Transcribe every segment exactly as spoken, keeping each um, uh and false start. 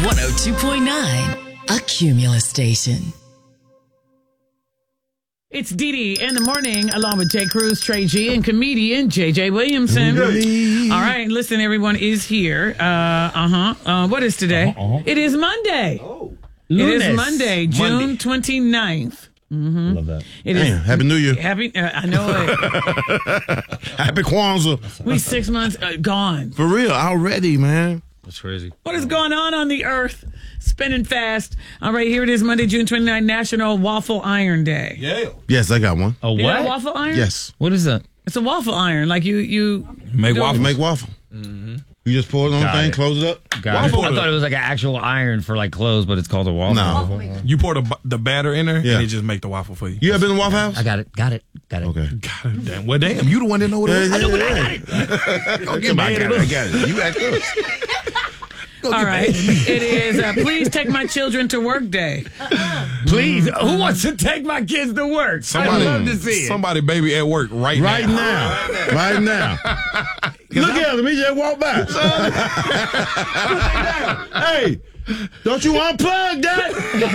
one oh two point nine, a Cumulus station. It's Dee Dee in the morning, along with Jay Cruz, Trey G, and comedian J J Williamson. All right, listen, everyone is here. Uh, uh-huh. Uh, what is today? Uh-huh. It is Monday. Oh. It Lunes. is Monday, June twenty-ninth. Mm-hmm. Love that. It Damn, is Happy New Year. Happy, uh, I know it. Happy Kwanzaa. We six months uh, gone. For real, already, man. That's crazy. What is going on on the earth? Spinning fast. All right, here it is, Monday, June twenty-ninth, National Waffle Iron Day. Yeah. Yes, I got one. A You what? got a waffle iron? Yes. What is that? It's a waffle iron. Like you, you Make do- waffles. You make waffle. Mm-hmm. You just pour it on Got the thing, it. close it up. Got it. Waffle. I thought it was like an actual iron for like clothes, but it's called a waffle. No. You pour the, the batter in there, Yeah. and it just make the waffle for you. You ever been to Waffle House? I got it. Got it. Got it. Okay. God damn. Well, damn. You the one that know what it is. I know what I got. Okay, I got it. I got it. You act us. All right. It is uh, Please Take My Children to Work Day. Please, who wants to take my kids to work? Somebody, I'd love to see it. somebody baby at work right, Right now. now. Right now. Look at him. He just walked by. Hey, don't you unplug that?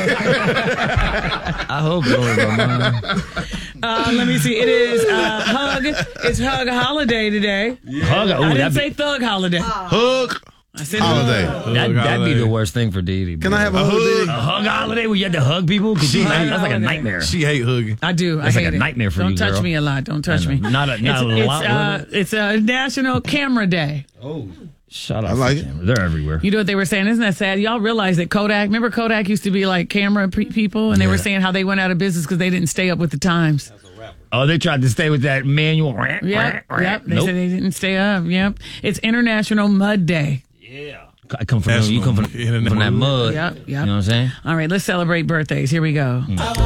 I hope so. Mama. Uh, let me see. It is uh, Hug. It's Hug Holiday today. Hug. Ooh, I didn't that'd say be, Thug Holiday. Hug I said holiday. Hug. that, that'd be holiday. the worst thing for Dee Dee. Can I have a hug? a hug holiday where you had to hug people? Could you, Hug that's like a holiday. nightmare. She hate hugging. I do. That's I like hate a it. nightmare for Don't you, touch girl. me a lot. Don't touch I me. know. Not a- not it's, a it's, lot, Uh, would it's a National Camera Day. Shut up. I like it. They're everywhere. You know what they were saying? Isn't that sad? Y'all realize that Kodak, remember Kodak used to be like camera pre- people, and they were saying how they went out of business because they didn't stay up with the times. Oh, they tried to stay with that manual. Yep, yep. They Nope. said they didn't stay up. Yep. It's International Mud Day. I come from That's you come from, no- yeah, no- from that mud. Yep, yep. You know what I'm saying? All right, let's celebrate birthdays. Here we go.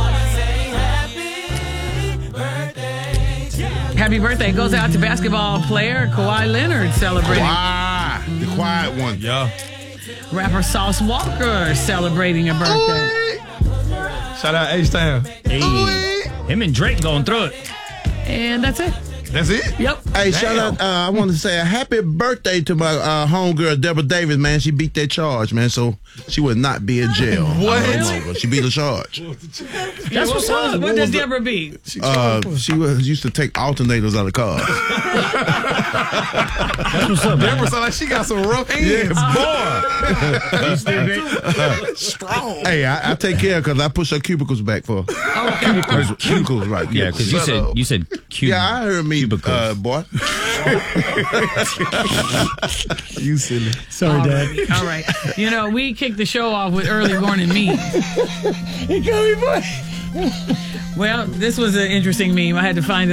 Happy birthday goes out to basketball player Kawhi Leonard celebrating. Why? The quiet one. Yeah. Rapper Sauce Walker celebrating a birthday. Shout out H-Town. Hey, him and Drake going through it. And that's it. That's it? Yep. Hey, shout out. Uh, I want to say a happy birthday to my uh, homegirl, Deborah Davis, man. She beat that charge, man, so she would not be in jail. What? No more, but she beat the charge. That's what's up. What does Deborah beat? Uh, she was used to take alternators out of cars. That's what's up, man. Deborah sound like she got some rough hands. Boy. Strong. Hey, I, I take care of because I push her cubicles back for her. Cubicles, cubicles, right. Yeah, because you Shut said up. you said cute. Yeah, I heard me, Cubicles. uh, boy. You silly. Sorry, Dad. All right. You know, we kicked the show off with early morning memes. He got me, boy. Well, this was an interesting meme. I had to find